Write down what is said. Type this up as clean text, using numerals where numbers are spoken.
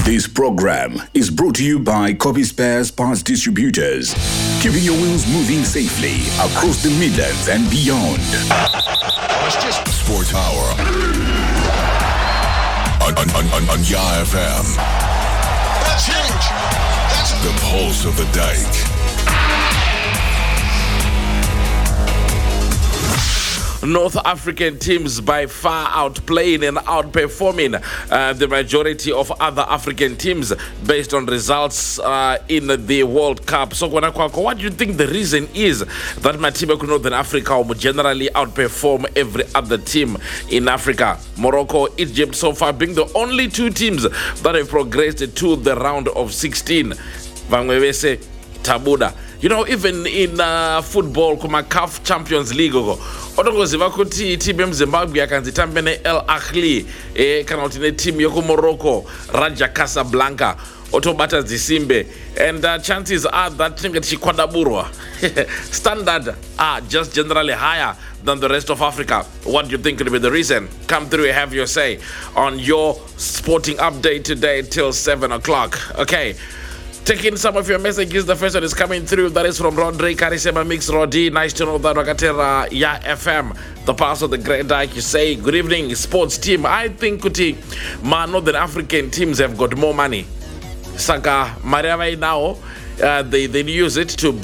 This program is brought to you by Copy Spares Parts Distributors, keeping your wheels moving safely across the Midlands and beyond. It's just Sports Hour on Yah FM. That's huge. That's The pulse of the Dyke. North African teams by far outplaying and outperforming the majority of other African teams based on results in the World Cup. So, what do you think the reason is that Matiba Northern Africa will generally outperform every other team in Africa? Morocco, Egypt so far being the only two teams that have progressed to the round of 16. Vangwewese, Tabuda. You know, even in football, kuma CAF Champions League, otongoziva kuti team Zimbabwe yakanzitambe ne El Ahly kana kuti ne team yoko Morocco Raja Casablanca otobata zisimbe, and chances are that thing chikwadaburwa standard are just generally higher than the rest of Africa. What do you think could be the reason? Come through and have your say on your sporting update today till 7 o'clock. Okay. Taking some of your messages. The first one is coming through. That is from Rodri Karisema Mix Rodi. Nice to know that Wakatera Yah FM, the past of the Great Dyke. You say, good evening, sports team. I think Kuti, Northern African teams have got more money. Saka, Mariamai now, they use it to